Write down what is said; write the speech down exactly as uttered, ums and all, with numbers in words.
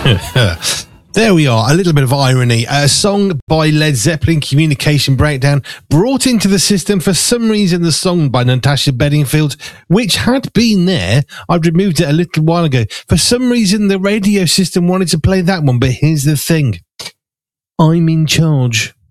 There we are, a little bit of irony. A song by Led Zeppelin, Communication Breakdown, brought into the system. For some reason, the song by Natasha Bedingfield, which had been there, I'd removed it a little while ago. For some reason, the radio system wanted to play that one, but here's the thing. I'm in charge.